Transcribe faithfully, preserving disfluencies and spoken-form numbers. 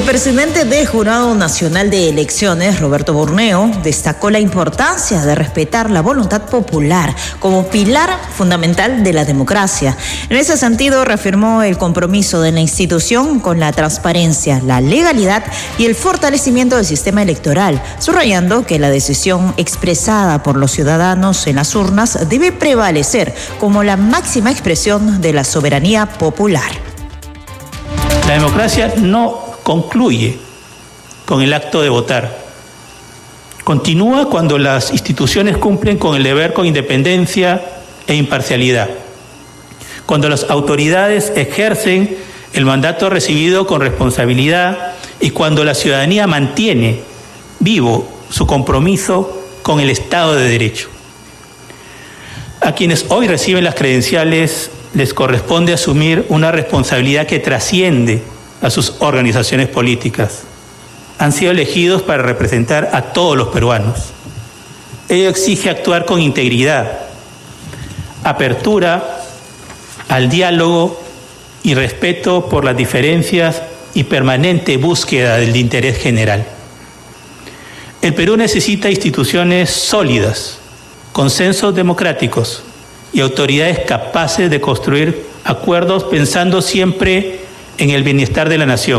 presidente del Jurado Nacional de Elecciones, Roberto Borneo, destacó la importancia de respetar la voluntad popular como pilar fundamental de la democracia. En ese sentido, reafirmó el compromiso de la institución con la transparencia, la legalidad y el fortalecimiento del sistema electoral, subrayando que la decisión expresada por los ciudadanos en las urnas debe prevalecer como la máxima expresión de la soberanía popular. La democracia no concluye con el acto de votar. Continúa cuando las instituciones cumplen con el deber con independencia e imparcialidad. Cuando las autoridades ejercen el mandato recibido con responsabilidad y cuando la ciudadanía mantiene vivo su compromiso con el Estado de Derecho. A quienes hoy reciben las credenciales les corresponde asumir una responsabilidad que trasciende a sus organizaciones políticas. Han sido elegidos para representar a todos los peruanos. Ello exige actuar con integridad, apertura al diálogo y respeto por las diferencias y permanente búsqueda del interés general. El Perú necesita instituciones sólidas, consensos democráticos y autoridades capaces de construir acuerdos pensando siempre en el bienestar de la nación.